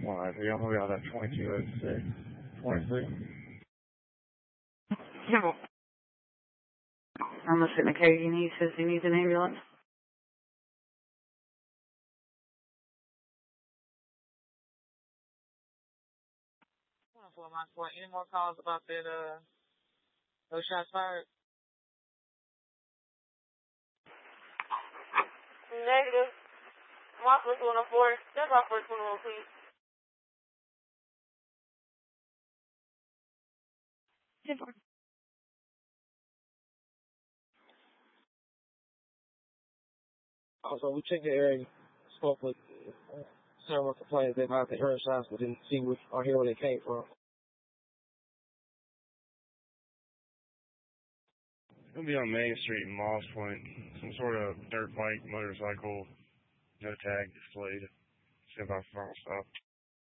Why? Y'all know we got that 2206. 26. No. I'm gonna sit in the cage. He says he needs an ambulance. 4 Mach 4. Any more calls about that, those shots fired? Negative. Mach 104. That's our first one, please. Also, we checked the area and spoke with several complaints about the heard shots, but didn't see or hear where they came from. It'll be on Main Street in Moss Point. Some sort of dirt bike, motorcycle, no tag displayed. See if I can stop.